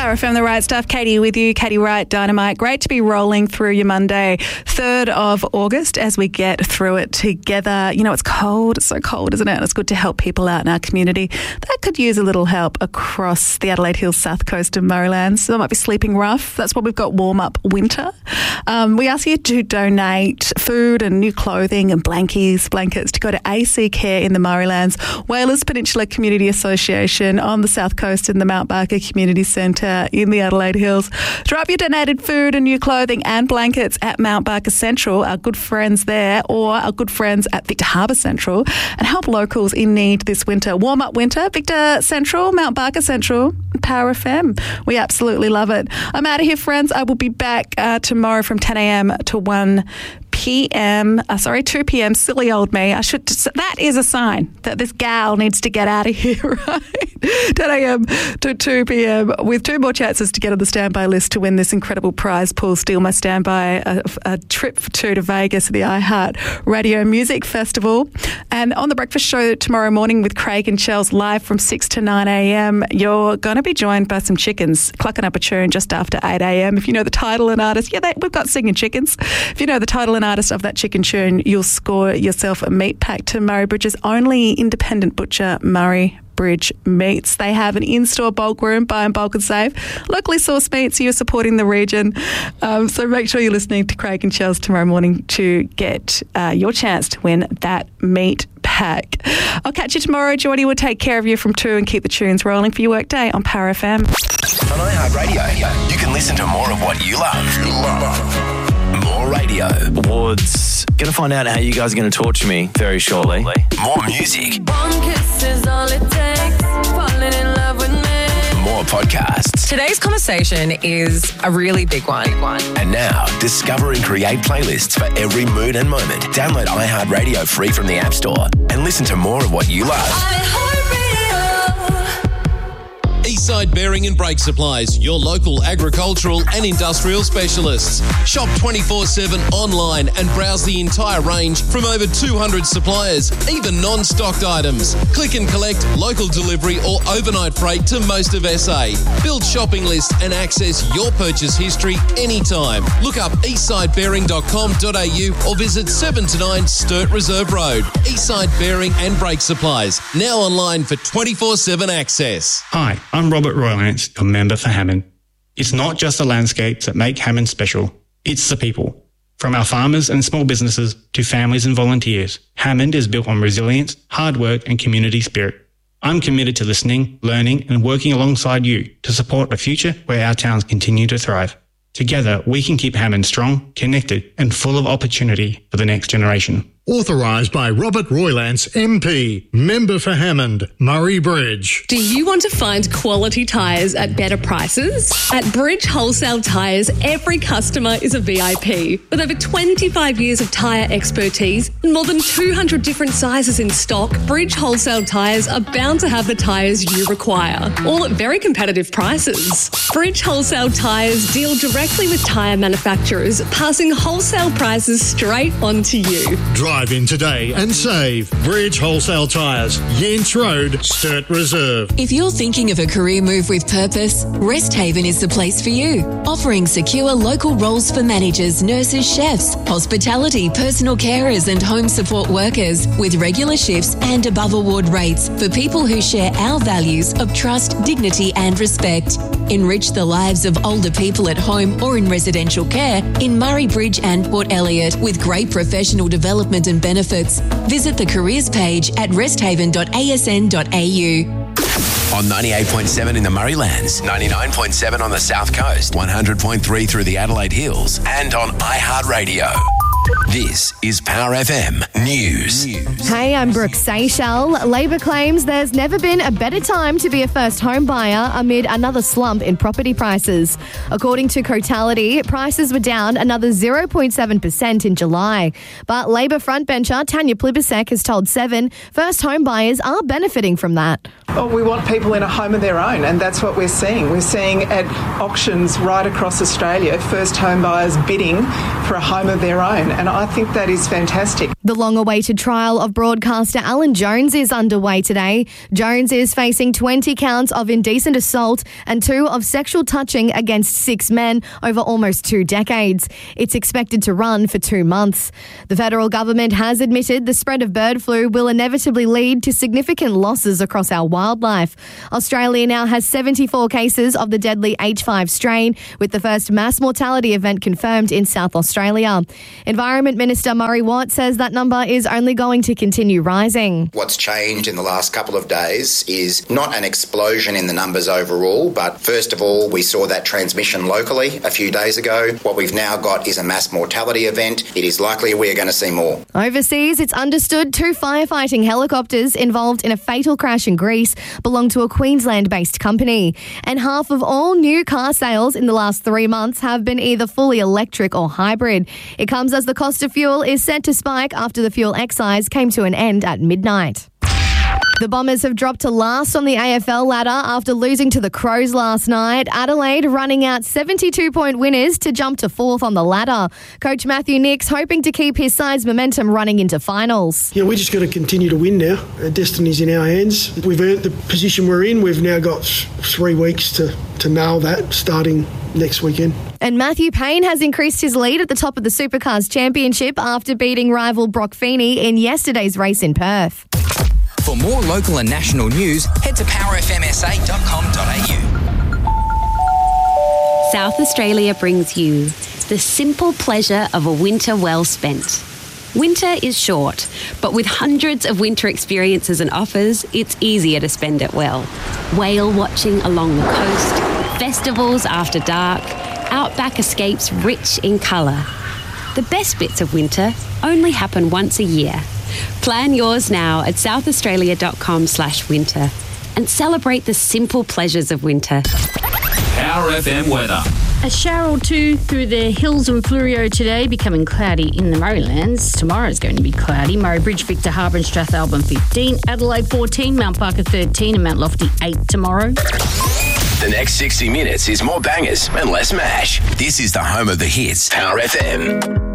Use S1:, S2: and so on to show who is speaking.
S1: Power FM, the right stuff. Katie with you, Katie Wright, Dynamite. Great to be rolling through your Monday, 3rd of August, as we get through it together. You know, it's cold. It's so cold, isn't it? It's good to help people out in our community that could use a little help across the Adelaide Hills, South Coast and Murraylands. So they might be sleeping rough. That's why we've got Warm Up Winter. We ask you to donate food and new clothing and blankets to go to AC Care in the Murraylands, Whalers Peninsula Community Association on the South Coast and the Mount Barker Community Centre in the Adelaide Hills. Drop your donated food and new clothing and blankets at Mount Barker Central, our good friends there, or our good friends at Victor Harbour Central, and help locals in need this winter. Warm Up Winter, Victor Central, Mount Barker Central, Power FM. We absolutely love it. I'm out of here, friends. I will be back tomorrow from 10 a.m. to 1 p.m. 2 p.m. Silly old me. That is a sign that this gal needs to get out of here, right? 10 a.m. to 2 p.m. with 2 more chances to get on the standby list to win this incredible prize pool. Steal my standby, a trip for 2 to Vegas at the iHeart Radio Music Festival. And on the breakfast show tomorrow morning with Craig and Chels live from 6 to 9 a.m, you're going to be joined by some chickens clucking up a tune just after 8 a.m. If you know the title and artist, we've got singing chickens. If you know the title and artist of that chicken tune, you'll score yourself a meat pack to Murray Bridge's only independent butcher, Murray Bridge Meats. They have an in-store bulk room, buy in bulk and save. Locally sourced meats, so you're supporting the region. So make sure you're listening to Craig and Chels tomorrow morning to get your chance to win that meat pack. I'll catch you tomorrow. Geordie will take care of you from 2 and keep the tunes rolling for your workday on Power FM.
S2: On iHeart Radio, you can listen to more of what you love. More radio.
S3: Awards. Going to find out how you guys are going to torture me very shortly.
S2: More music.
S4: One kiss is all it takes. Falling in love with me.
S2: More podcasts.
S5: Today's conversation is a really big one.
S2: And now, discover and create playlists for every mood and moment. Download iHeart Radio free from the App Store and listen to more of what you love.
S6: Eastside Bearing and Brake Supplies, your local agricultural and industrial specialists. Shop 24/7 online and browse the entire range from over 200 suppliers, even non-stocked items. Click and collect, local delivery or overnight freight to most of SA. Build shopping lists and access your purchase history anytime. Look up eastsidebearing.com.au or visit 7 to 9 Sturt Reserve Road. Eastside Bearing and Brake Supplies, now online for 24/7 access.
S7: Hi, I'm Robert Roylance, your member for Hammond. It's not just the landscapes that make Hammond special, it's the people. From our farmers and small businesses to families and volunteers, Hammond is built on resilience, hard work and community spirit. I'm committed to listening, learning and working alongside you to support a future where our towns continue to thrive. Together, we can keep Hammond strong, connected and full of opportunity for the next generation.
S8: Authorised by Robert Roylance, MP, member for Hammond, Murray Bridge.
S9: Do you want to find quality tyres at better prices? At Bridge Wholesale Tyres, every customer is a VIP. With over 25 years of tyre expertise and more than 200 different sizes in stock, Bridge Wholesale Tyres are bound to have the tyres you require, all at very competitive prices. Bridge Wholesale Tyres deal directly with tyre manufacturers, passing wholesale prices straight on to you.
S8: Drive in today and save. Bridge Wholesale Tyres, Yents Road, Sturt Reserve.
S10: If you're thinking of a career move with purpose, Resthaven is the place for you. Offering secure local roles for managers, nurses, chefs, hospitality, personal carers and home support workers with regular shifts and above award rates for people who share our values of trust, dignity and respect. Enrich the lives of older people at home or in residential care in Murray Bridge and Port Elliot with great professional development and benefits. Visit the careers page at resthaven.asn.au.
S2: On 98.7 in the Murraylands, 99.7 on the South Coast, 100.3 through the Adelaide Hills, and on iHeartRadio. This is Power FM News.
S11: Hey, I'm Brooke Seychelles. Labor claims there's never been a better time to be a first home buyer amid another slump in property prices. According to Cotality, prices were down another 0.7% in July. But Labor frontbencher Tanya Plibersek has told Seven first home buyers are benefiting from that.
S12: Oh, we want people in a home of their own, and that's what we're seeing. We're seeing at auctions right across Australia, first home buyers bidding for a home of their own, and I think that is fantastic.
S11: The long-awaited trial of broadcaster Alan Jones is underway today. Jones is facing 20 counts of indecent assault and 2 of sexual touching against 6 men over almost 2 decades. It's expected to run for 2 months. The federal government has admitted the spread of bird flu will inevitably lead to significant losses across our wildlife. Australia now has 74 cases of the deadly H5 strain, with the first mass mortality event confirmed in South Australia. Environment Minister Murray Watt says that number is only going to continue rising.
S13: What's changed in the last couple of days is not an explosion in the numbers overall, but first of all, we saw that transmission locally a few days ago. What we've now got is a mass mortality event. It is likely we're going to see more.
S11: Overseas, it's understood 2 firefighting helicopters involved in a fatal crash in Greece belong to a Queensland-based company. And half of all new car sales in the last 3 months have been either fully electric or hybrid. It comes as the cost of fuel is set to spike after the fuel excise came to an end at midnight. The Bombers have dropped to last on the AFL ladder after losing to the Crows last night. Adelaide running out 72-point winners to jump to 4th on the ladder. Coach Matthew Nicks hoping to keep his side's momentum running into finals.
S14: Yeah, we just got to continue to win now. Our destiny's in our hands. We've earned the position we're in. We've now got 3 weeks to nail that, starting next weekend.
S11: And Matthew Payne has increased his lead at the top of the Supercars Championship after beating rival Brock Feeney in yesterday's race in Perth.
S15: For more local and national news, head to powerfmsa.com.au.
S16: South Australia brings you the simple pleasure of a winter well spent. Winter is short, but with hundreds of winter experiences and offers, it's easier to spend it well. Whale watching along the coast, festivals after dark, outback escapes rich in colour. The best bits of winter only happen once a year. Plan yours now at southaustralia.com/winter and celebrate the simple pleasures of winter.
S17: Power FM weather.
S18: A shower or 2 through the hills and Fleurieu today, becoming cloudy in the Murraylands. Tomorrow is going to be cloudy. Murray Bridge, Victor Harbour and Strathalbyn 15, Adelaide 14, Mount Parker 13 and Mount Lofty 8 tomorrow.
S2: The next 60 minutes is more bangers and less mash. This is the home of the hits, Power FM.